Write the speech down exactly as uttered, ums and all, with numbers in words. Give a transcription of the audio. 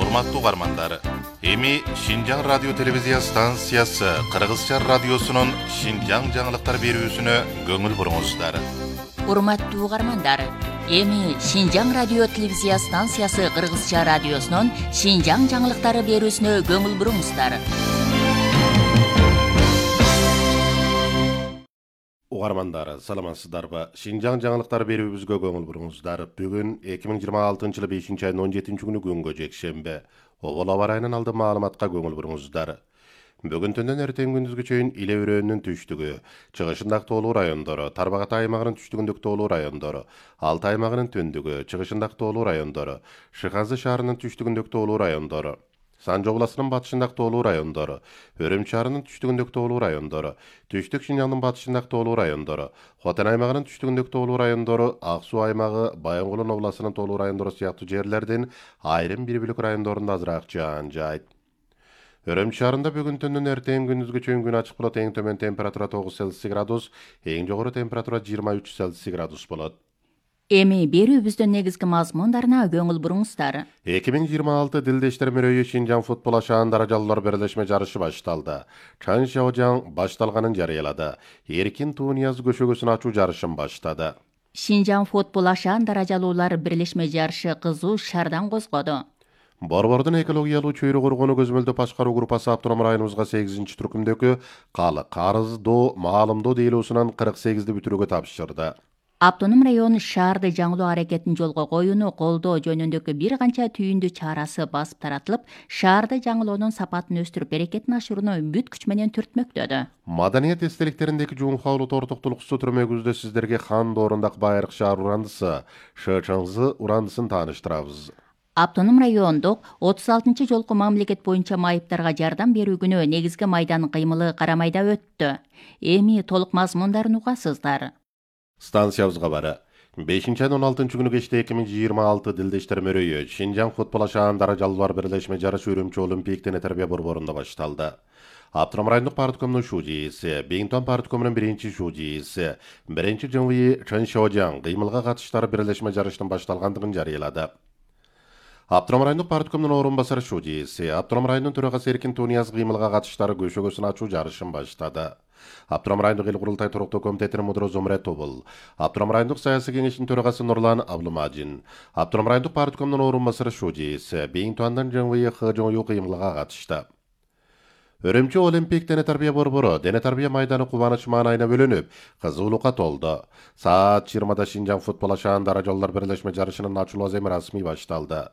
Урматтуу угармандар, эми Шинжаң радио телевизия станциясы Кыргызча радиосунун Шинжаң жаңылыктар берүүсүнө көңүл буруңуздар. Урматтуу угармандар, эми Шинжаң радио телевизия станциясы Кыргызча радиосунун Шинжаң жаңылыктары берүүсүнө көңүл буруңуздар. Угармандар, саламатсыздарбы? Шинжаң жаңылыктар берүүбүзгө көңүл буруңуздар. Бүгүн эки миң жыйырма алтынчы жылы бешинчи айдын он жетинчи күнү күнгө жекшемби. Обол аба ырайынан алды маалыматка көңүл буруңуздар. Бүгүн түндөн эртең күндүзгө чейин Иле өрөөнүнүн түштүгү, чыгышындагы тоолуу райондору, Тарбагатай аймагынын түштүгүндөгү тоолуу райондору, Алтай аймагынын түндүгү, чыгышындагы тоолуу райондору, Шыхазы шаарынын түштүгүндөгү тоолуу райондору, Санжы областынын батышындагы тоолуу райондору, Өрөм шаарынын түштүгүндөгү тоолуу райондору, Түштүк Шинжаңдын батышындагы тоолуу райондору, Хотен аймагынын түштүгүндөгү тоолуу райондору, Ак Суу аймагы, Байынгулун областынын тоолуу райондору сыяктуу жерлердин айрым бир бөлүк райондорунда азыраак жаан жайт. Өрөм шаарында бүгүн түндөн эртең күндүзгө чейин күн ачык болот. Эң төмөн температура тогуз Цельсий градус, эң жогору температура жыйырма үч Цельсий градус болот. Эми берүүбүздүн негизги мазмундарына көңүл буруңуздар. эки миң жыйырма алты Дилдештер мерөйү Шинжаң футбол ашаан даражалуулар бирлешме жарышы башталды. Чан Шаожаң башталганын жарыялады. Эркин Тунияз көшөгөсүн ачуу жарышын баштады. Шинжаң футбол ашаан даражалуулар бирлешме жарышы кызуу шаардан козгоду. Борбордун экологиялуу чөйрө коргоону көзмөлдөп башкаруу группасы автоном районубузга сегизинчи түркүмдөгү Калы, Карыз, Доо, Маалымдоо дейлөөсүнөн кырк сегизди бүтүрүүгө тапшырды. Автоном район шаарды жаңылоо аракетин жолго коюуну колдоо жөнүндөгү бир канча түйүндү чарасы басып таратылып, шаарды жаңылоонун сапатын өстүрүп, берекетин ашырууну бүт күч менен түртмөктөдү. Маданият эстеликтериндеки жуунхаулуу тортуктулуксу түрмөгүздө сиздерге хан доорундагы Байыркы шаар урандысы, Шычыңзы урандысын тааныштырабыз. Автоном райондук отуз алтынчы жолку мамлекет боюнча майыптарга жардам берүү күнү негизги майдан кыймылы Карамайда өттү. Эми толук мазмундарын угасыздар. Станциябызга бары. бешинчи айдын он алтынчы күнү кечте эки миң жыйырма алты Дилдештер мерөйү Шинжаң футбол ашаан даражалуулар бирлешме жарышы Үрүмчү Олимпик дене тарбия борборунда башталды. Автоном райондук парткомдун шуудийси, Бейнтон парткомунун биринчи шуудийси, биринчи ЖМВ Чан Шаожаң кыймылга катыштары бирлешме жарыштын башталгандыгын жарыялады. Автоном райондук парткомдун орун басары шуудийси, Автоном районунун төрагасы Эркин Тунияз кыймылга катыштары көшөгөсүн ачуу жарышын баштады. Автоном райондук эл курултай туруктуу комитетинин мудуру Зумрет Тобул, Автоном райондук саясий кеңештин төрагасы Нурлан Аблымажин, Автоном райондук парткомдун орун басары шуудийси, Бейнтондун ЖМВ ХЖОЮ кыймылга катышты. Өрөмчү Олимпик дене тарбия борбору дене тарбия майданы кубаныч маанайына бөлөнүп, кызуулукка толду. Саат жыйырмада Шинжаң футбол ашаан даражалуулар бирлешме жарышынын ачуулуу аземи расмий башталды.